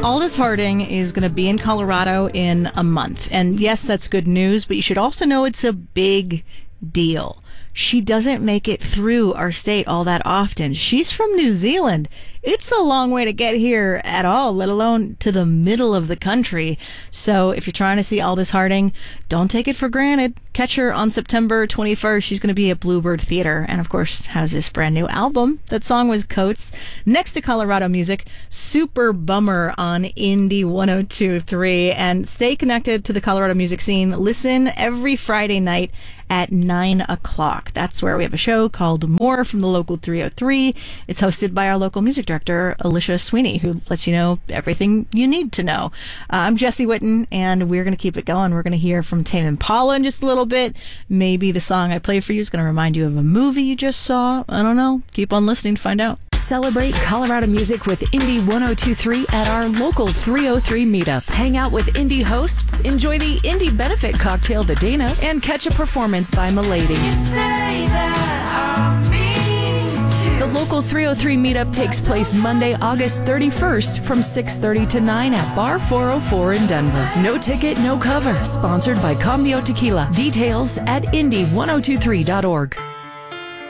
Aldous Harding is going to be in Colorado in a month. And yes, that's good news, but you should also know it's a big deal. She doesn't make it through our state all that often. She's from New Zealand. It's a long way to get here at all, let alone to the middle of the country. So if you're trying to see Aldous Harding, don't take it for granted. Catch her on September 21st. She's going to be at Bluebird Theater and, of course, has this brand new album. That song was Coats. Next to Colorado music, Super Bummer on Indie 102.3. And stay connected to the Colorado music scene. Listen every Friday night at 9 o'clock. That's where we have a show called More from the Local 303. It's hosted by our local music director, Alicia Sweeney, who lets you know everything you need to know. I'm Jesse Witten, and we're going to keep it going. We're going to hear from Tame Impala in just a little bit. Maybe the song I play for you is going to remind you of a movie you just saw. I don't know. Keep on listening to find out. Celebrate Colorado music with Indie 102.3 at our local 303 meetup. Hang out with indie hosts, enjoy the Indie Benefit Cocktail The Dana, and catch a performance by Milady. The local 303 meetup takes place Monday, August 31st from 6:30 to 9 at Bar 404 in Denver. No ticket, no cover. Sponsored by Cambio Tequila. Details at indie1023.org.